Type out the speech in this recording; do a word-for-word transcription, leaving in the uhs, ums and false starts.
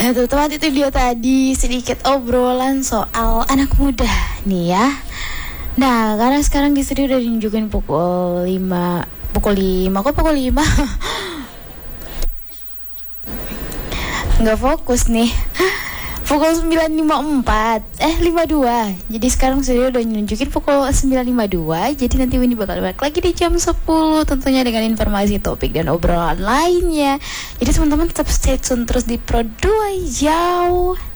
Nah teman-teman, itu dia tadi sedikit obrolan soal anak muda nih ya. Nah karena sekarang di studio udah ditunjukin pukul lima. Pukul lima, kok pukul lima? Nggak fokus nih. Pukul sembilan lima puluh empat. Eh lima puluh dua. Jadi sekarang studio udah nunjukin pukul sembilan lima puluh dua. Jadi nanti Winnie bakal balik lagi di jam sepuluh, tentunya dengan informasi, topik, dan obrolan lainnya. Jadi teman-teman tetap stay tune terus di Pro dua Jauh.